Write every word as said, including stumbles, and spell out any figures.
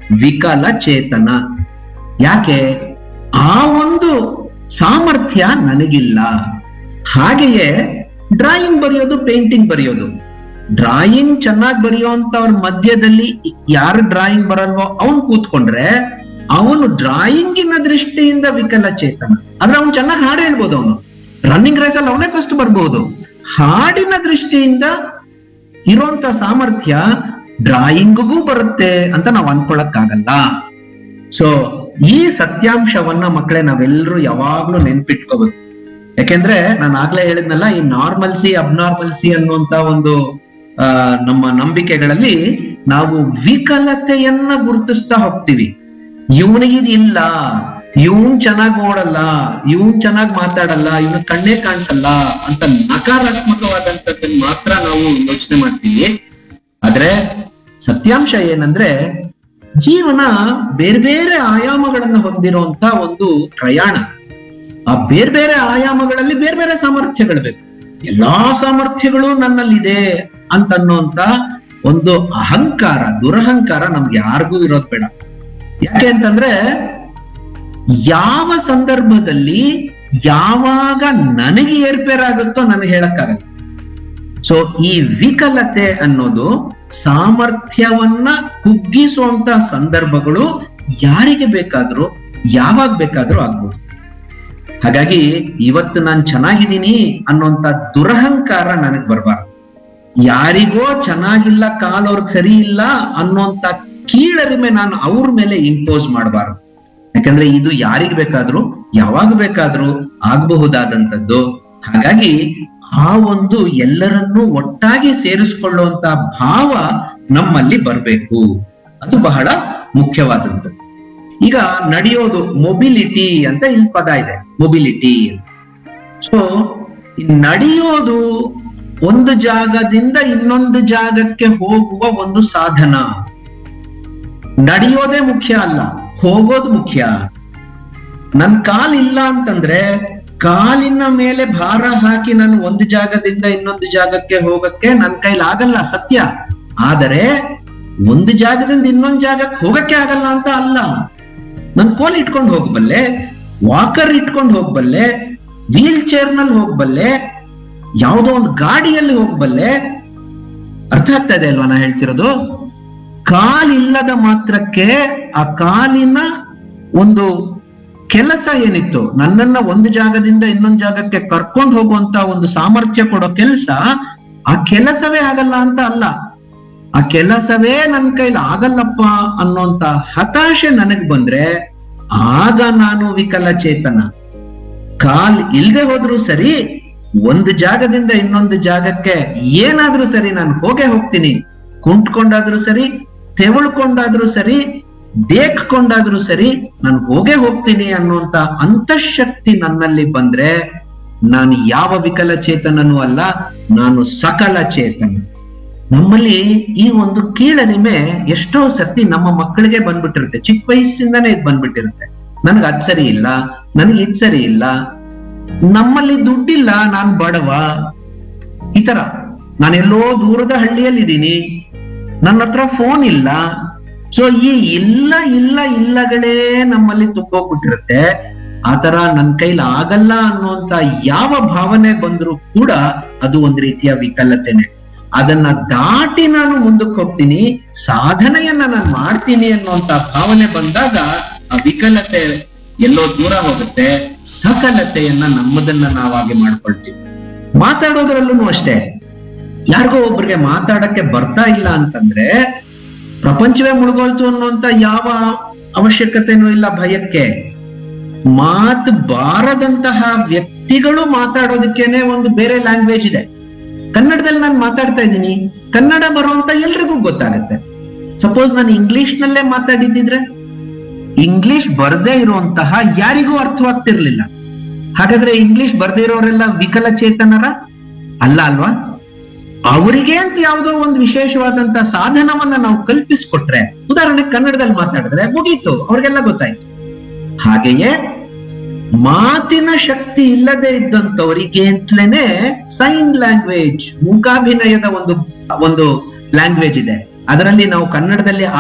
ವಿಕಲ ಚೇತನ. ಯಾಕೆ? ಆ ಒಂದು ಸಾಮರ್ಥ್ಯ ನನಗಿಲ್ಲ. ಹಾಗೆಯೇ ಡ್ರಾಯಿಂಗ್ ಬರೆಯೋದು, ಪೇಂಟಿಂಗ್ ಬರೆಯೋದು. ಡ್ರಾಯಿಂಗ್ ಚೆನ್ನಾಗಿ ಬರೆಯುವಂತವ್ರ ಮಧ್ಯದಲ್ಲಿ ಯಾರು ಡ್ರಾಯಿಂಗ್ ಬರಲ್ವೋ ಅವನ್ ಕೂತ್ಕೊಂಡ್ರೆ ಅವನು ಡ್ರಾಯಿಂಗಿನ ದೃಷ್ಟಿಯಿಂದ ವಿಕಲ ಚೇತನ. ಆದ್ರೆ ಅವ್ನು ಚೆನ್ನಾಗಿ ಹಾಡು ಹೇಳ್ಬೋದು, ಅವನು ರನ್ನಿಂಗ್ ರೇಸ್ ಅಲ್ಲಿ ಅವನೇ ಫಸ್ಟ್ ಬರ್ಬಹುದು. ಹಾಡಿನ ದೃಷ್ಟಿಯಿಂದ ಇರುವಂತ ಸಾಮರ್ಥ್ಯ ಡ್ರಾಯಿಂಗ್ಗೂ ಬರುತ್ತೆ ಅಂತ ನಾವ್ ಅನ್ಕೊಳಕ್ಕಾಗಲ್ಲ. ಸೊ ಈ ಸತ್ಯಾಂಶವನ್ನ ಮಕ್ಕಳೇ ನಾವೆಲ್ಲರೂ ಯಾವಾಗ್ಲೂ ನೆನ್ಪಿಟ್ಕೋಬೇಕು. ಯಾಕೆಂದ್ರೆ ನಾನು ಆಗ್ಲೇ ಹೇಳಿದ್ನಲ್ಲ, ಈ ನಾರ್ಮಲ್ಸಿ ಅಬ್ನಾರ್ಮಲ್ಸಿ ಅನ್ನುವಂತ ಒಂದು ಆ ನಮ್ಮ ನಂಬಿಕೆಗಳಲ್ಲಿ ನಾವು ವಿಕಲತೆಯನ್ನ ಗುರುತಿಸ್ತಾ ಹೋಗ್ತೀವಿ. ಇವನಿಗಿದಿಲ್ಲ, ಇವನ್ ಚೆನ್ನಾಗ್ ಓಡಲ್ಲ, ಇವನ್ ಚೆನ್ನಾಗ್ ಮಾತಾಡಲ್ಲ, ಇವನ ಕಣ್ಣೇ ಕಾಣಿಸಲ್ಲ ಅಂತ ನಕಾರಾತ್ಮಕವಾದಂತದ್ದನ್ನ ಮಾತ್ರ ನಾವು ಯೋಚನೆ ಮಾಡ್ತೀವಿ. ಆದ್ರೆ ಸತ್ಯಾಂಶ ಏನಂದ್ರೆ ಜೀವನ ಬೇರೆ ಬೇರೆ ಆಯಾಮಗಳನ್ನ ಹೊಂದಿರುವಂತ ಒಂದು ಪ್ರಯಾಣ. ಆ ಬೇರೆ ಬೇರೆ ಆಯಾಮಗಳಲ್ಲಿ ಬೇರೆ ಬೇರೆ ಸಾಮರ್ಥ್ಯಗಳು ಬೇಕು. ಎಲ್ಲಾ ಸಾಮರ್ಥ್ಯಗಳು ನನ್ನಲ್ಲಿದೆ ಅಂತನ್ನುವಂತ ಒಂದು ಅಹಂಕಾರ, ದುರಹಂಕಾರ ನಮ್ಗೆ ಯಾರಿಗೂ ಇರೋದ್ ಬೇಡ. ಯಾಕೆ ಅಂತಂದ್ರೆ ಯಾವ ಸಂದರ್ಭದಲ್ಲಿ ಯಾವಾಗ ನನಗೆ ಏರ್ಪೇರಾಗುತ್ತೋ ನನಗೆ ಹೇಳಕ್ಕಾಗಲ್ಲ. ಸೊ ಈ ವಿಕಲತೆ ಅನ್ನೋದು ಸಾಮರ್ಥ್ಯವನ್ನ ಕುಗ್ಗಿಸುವಂತ ಸಂದರ್ಭಗಳು ಯಾರಿಗೆ ಬೇಕಾದ್ರೂ ಯಾವಾಗ ಬೇಕಾದ್ರೂ ಆಗ್ಬೋದು. ಹಾಗಾಗಿ ಇವತ್ತು ನಾನು ಚೆನ್ನಾಗಿದ್ದೀನಿ ಅನ್ನೋಂತ ದುರಹಂಕಾರ ನನಗ್ ಬರ್ಬಾರ್ದು. ಯಾರಿಗೋ ಚೆನ್ನಾಗಿಲ್ಲ, ಕಾಲ್ ಅವ್ರಿಗೆ ಸರಿ ಇಲ್ಲ ಅನ್ನೋಂತ ಕೀಳರಿಮೆ ನಾನು ಅವ್ರ ಮೇಲೆ ಇಂಪೋಸ್ ಮಾಡಬಾರದು. ಯಾಕಂದ್ರೆ ಇದು ಯಾರಿಗ್ ಬೇಕಾದ್ರೂ ಯಾವಾಗ ಬೇಕಾದ್ರೂ ಆಗಬಹುದಾದಂಥದ್ದು. ಹಾಗಾಗಿ ಆ ಒಂದು ಎಲ್ಲರನ್ನೂ ಒಟ್ಟಾಗಿ ಸೇರಿಸ್ಕೊಳ್ಳುವಂತ ಭಾವ ನಮ್ಮಲ್ಲಿ ಬರ್ಬೇಕು. ಅದು ಬಹಳ ಮುಖ್ಯವಾದಂಥದ್ದು. ಈಗ ನಡೆಯೋದು ಮೊಬಿಲಿಟಿ ಅಂತ ಇಲ್ಲಿ ಪದ ಇದೆ, ಮೊಬಿಲಿಟಿ. ಸೊ ನಡೆಯೋದು ಒಂದು ಜಾಗದಿಂದ ಇನ್ನೊಂದು ಜಾಗಕ್ಕೆ ಹೋಗುವ ಒಂದು ಸಾಧನ. ನಡೆಯೋದೇ ಮುಖ್ಯ ಅಲ್ಲ, ಹೋಗೋದು ಮುಖ್ಯ. ನನ್ ಕಾಲ್ ಇಲ್ಲ ಅಂತಂದ್ರೆ ಕಾಲಿನ ಮೇಲೆ ಭಾರ ಹಾಕಿ ನಾನು ಒಂದು ಜಾಗದಿಂದ ಇನ್ನೊಂದು ಜಾಗಕ್ಕೆ ಹೋಗಕ್ಕೆ ನನ್ ಕೈಲಿ ಆಗಲ್ಲ, ಸತ್ಯ. ಆದರೆ ಒಂದು ಜಾಗದಿಂದ ಇನ್ನೊಂದು ಜಾಗಕ್ಕೆ ಹೋಗಕ್ಕೆ ಆಗಲ್ಲ ಅಂತ ಅಲ್ಲ. ನನ್ ಕೋಲ್ ಇಟ್ಕೊಂಡು ಹೋಗ್ಬಲ್ಲೆ, ವಾಕರ್ ಇಟ್ಕೊಂಡು ಹೋಗ್ಬಲ್ಲೆ, ವೀಲ್ ಚೇರ್ ನಲ್ಲಿ ಹೋಗ್ಬಲ್ಲೆ, ಯಾವುದೋ ಒಂದು ಗಾಡಿಯಲ್ಲಿ ಹೋಗ್ಬಲ್ಲೆ. ಅರ್ಥ ಆಗ್ತಾ ಇದೆ ಅಲ್ವಾ ನಾ ಹೇಳ್ತಿರೋದು? ಕಾಲಿಲ್ಲದ ಮಾತ್ರಕ್ಕೆ ಆ ಕಾಲಿನ ಒಂದು ಕೆಲಸ ಏನಿತ್ತು, ನನ್ನನ್ನ ಒಂದು ಜಾಗದಿಂದ ಇನ್ನೊಂದು ಜಾಗಕ್ಕೆ ಕರ್ಕೊಂಡು ಹೋಗುವಂತ ಒಂದು ಸಾಮರ್ಥ್ಯ ಕೊಡೋ ಕೆಲಸ, ಆ ಕೆಲಸವೇ ಆಗಲ್ಲ ಅಂತ ಅಲ್ಲ. ಆ ಕೆಲಸವೇ ನನ್ನ ಕೈಲಿ ಆಗಲ್ಲಪ್ಪ ಅನ್ನೋಂತ ಹತಾಶೆ ನನಗ್ ಬಂದ್ರೆ ಆಗ ನಾನು ವಿಕಲ ಚೇತನ. ಕಾಲ್ ಇಲ್ದೆ ಹೋದ್ರು ಸರಿ, ಒಂದು ಜಾಗದಿಂದ ಇನ್ನೊಂದು ಜಾಗಕ್ಕೆ ಏನಾದ್ರೂ ಸರಿ ನಾನು ಹೋಗೇ ಹೋಗ್ತೀನಿ. ಕುಂಟ್ಕೊಂಡಾದ್ರೂ ಸರಿ, ತೆವಳ್ಕೊಂಡಾದ್ರೂ ಸರಿ, ದೇಖ್ಕೊಂಡಾದ್ರೂ ಸರಿ, ನಾನು ಹೋಗೇ ಹೋಗ್ತೀನಿ ಅನ್ನುವಂತ ಅಂತಃಶಕ್ತಿ ನನ್ನಲ್ಲಿ ಬಂದ್ರೆ ನಾನು ಯಾವ ವಿಕಲ ಚೇತನನೂ ಅಲ್ಲ, ನಾನು ಸಕಲ ಚೇತನ. ನಮ್ಮಲ್ಲಿ ಈ ಒಂದು ಕೀಳರಿಮೆ ಎಷ್ಟೋ ಸತಿ ನಮ್ಮ ಮಕ್ಕಳಿಗೆ ಬಂದ್ಬಿಟ್ಟಿರುತ್ತೆ, ಚಿಕ್ಕ ವಯಸ್ಸಿಂದಾನೇ ಇದು ಬಂದ್ಬಿಟ್ಟಿರುತ್ತೆ. ನನ್ಗೆ ಅದ್ ಸರಿ ಇಲ್ಲ, ನನ್ಗೆ ಇದ್ ಸರಿ ಇಲ್ಲ, ನಮ್ಮಲ್ಲಿ ದುಡ್ಡಿಲ್ಲ, ನಾನ್ ಬಡವ, ಈ ತರ. ನಾನೆಲ್ಲೋ ದೂರದ ಹಳ್ಳಿಯಲ್ಲಿ ಇದ್ದೀನಿ, ನನ್ನ ಹತ್ರ ಫೋನ್ ಇಲ್ಲ. ಸೊ ಈ ಇಲ್ಲ ಇಲ್ಲ ಇಲ್ಲಗಳೇ ನಮ್ಮಲ್ಲಿ ತುಂಬೋಗ್ಬಿಟ್ಟಿರುತ್ತೆ. ಆತರ ನನ್ ಕೈಲಿ ಆಗಲ್ಲ ಅನ್ನುವಂತ ಯಾವ ಭಾವನೆ ಬಂದ್ರು ಕೂಡ ಅದು ಒಂದು ರೀತಿಯ ವಿಕಲತೆನೆ. ಅದನ್ನ ದಾಟಿ ನಾನು ಮುಂದಕ್ಕೆ ಹೋಗ್ತೀನಿ, ಸಾಧನೆಯನ್ನ ನಾನು ಮಾಡ್ತೀನಿ ಅನ್ನುವಂತ ಭಾವನೆ ಬಂದಾಗ ಆ ವಿಕಲತೆ ಎಲ್ಲೋ ದೂರ ಹೋಗುತ್ತೆ. ಸಕಲತೆಯನ್ನ ನಮ್ಮದನ್ನ ನಾವಾಗಿ ಮಾಡ್ಕೊಳ್ತೀವಿ. ಮಾತಾಡೋದ್ರಲ್ಲೂ ಅಷ್ಟೇ, ಯಾರಿಗೋ ಒಬ್ರಿಗೆ ಮಾತಾಡಕ್ಕೆ ಬರ್ತಾ ಇಲ್ಲ ಅಂತಂದ್ರೆ ಪ್ರಪಂಚವೇ ಮುಳುಗೋಲ್ತು ಅನ್ನುವಂತ ಯಾವ ಅವಶ್ಯಕತೆನೂ ಇಲ್ಲ ಭಯಕ್ಕೆ. ಮಾತು ಬಾರದಂತಹ ವ್ಯಕ್ತಿಗಳು ಮಾತಾಡೋದಕ್ಕೇನೆ ಒಂದು ಬೇರೆ ಲ್ಯಾಂಗ್ವೇಜ್ ಇದೆ. ಕನ್ನಡದಲ್ಲಿ ನಾನು ಮಾತಾಡ್ತಾ ಇದ್ದೀನಿ, ಕನ್ನಡ ಬರುವಂತ ಎಲ್ರಿಗೂ ಗೊತ್ತಾಗುತ್ತೆ. ಸಪೋಸ್ ನಾನು ಇಂಗ್ಲಿಷ್ ನಲ್ಲೇ ಮಾತಾಡಿದ್ದಿದ್ರೆ ಇಂಗ್ಲಿಷ್ ಬರ್ದೇ ಇರುವಂತಹ ಯಾರಿಗೂ ಅರ್ಥವಾಗ್ತಿರ್ಲಿಲ್ಲ. ಹಾಗಾದ್ರೆ ಇಂಗ್ಲಿಷ್ ಬರ್ದೇ ಇರೋರೆಲ್ಲ ವಿಕಲಚೇತನರ ಅಲ್ಲ ಅಲ್ವಾ? ಅವರಿಗೆ ಅಂತ ಯಾವುದೋ ಒಂದು ವಿಶೇಷವಾದಂತಹ ಸಾಧನವನ್ನ ನಾವು ಕಲ್ಪಿಸ್ಕೊಟ್ರೆ, ಉದಾಹರಣೆ ಕನ್ನಡದಲ್ಲಿ ಮಾತಾಡಿದ್ರೆ ಮುಗೀತು, ಅವ್ರಿಗೆಲ್ಲ ಗೊತ್ತಾಯ್ತು. ಹಾಗೆಯೇ ಮಾತಿನ ಶಕ್ತಿ ಇಲ್ಲದೆ ಇದ್ದಂತವರಿಗೆ ಅಂತಲೇನೆ ಸೈನ್ ಲ್ಯಾಂಗ್ವೇಜ್, ಮೂಕಾಭಿನಯದ ಒಂದು ಒಂದು ಲ್ಯಾಂಗ್ವೇಜ್ ಇದೆ. ಅದರಲ್ಲಿ ನಾವು ಕನ್ನಡದಲ್ಲಿ